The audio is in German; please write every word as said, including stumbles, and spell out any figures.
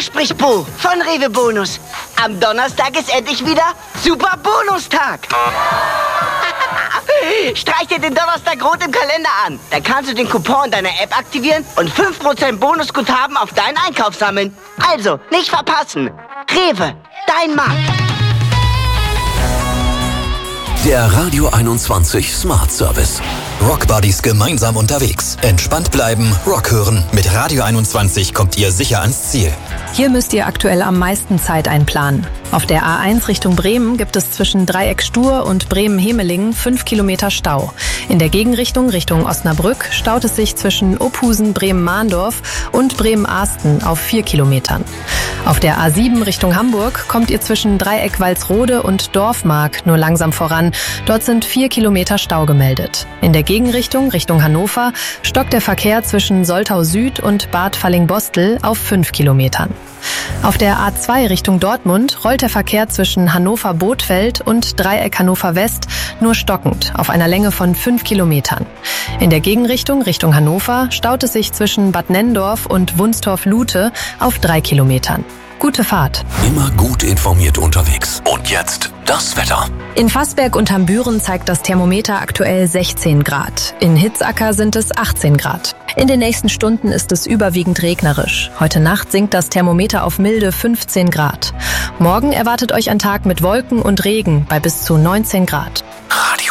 spricht Bo von Rewe Bonus. Am Donnerstag ist endlich wieder Super Bonustag. Streich dir den Donnerstag rot im Kalender an. Dann kannst du den Coupon in deiner App aktivieren und fünf Prozent Bonusguthaben auf deinen Einkauf sammeln. Also, nicht verpassen. Rewe, dein Markt. Der Radio einundzwanzig Smart Service. Rock Buddies gemeinsam unterwegs. Entspannt bleiben, Rock hören. Mit Radio einundzwanzig kommt ihr sicher ans Ziel. Hier müsst ihr aktuell am meisten Zeit einplanen. Auf der A eins Richtung Bremen gibt es zwischen Dreieck Stur und Bremen-Hemelingen fünf Kilometer Stau. In der Gegenrichtung Richtung Osnabrück staut es sich zwischen Ophusen, Bremen-Mahndorf und Bremen-Ahsten auf vier Kilometern. Auf der A sieben Richtung Hamburg kommt ihr zwischen Dreieck Walsrode und Dorfmark nur langsam voran. Dort sind vier Kilometer Stau gemeldet. In der Gegenrichtung Richtung Hannover stockt der Verkehr zwischen Soltau Süd und Bad Fallingbostel auf fünf Kilometern. Auf der A zwei Richtung Dortmund rollt der Verkehr zwischen Hannover-Bothfeld und Dreieck Hannover West nur stockend auf einer Länge von fünf Kilometern. In der Gegenrichtung Richtung Hannover staut es sich zwischen Bad Nenndorf und Wunstorf-Lute auf drei Kilometern. Gute Fahrt. Immer gut informiert unterwegs. Und jetzt das Wetter. In Fassberg und Hambüren zeigt das Thermometer aktuell sechzehn Grad. In Hitzacker sind es achtzehn Grad. In den nächsten Stunden ist es überwiegend regnerisch. Heute Nacht sinkt das Thermometer auf milde fünfzehn Grad. Morgen erwartet euch ein Tag mit Wolken und Regen bei bis zu neunzehn Grad. Radio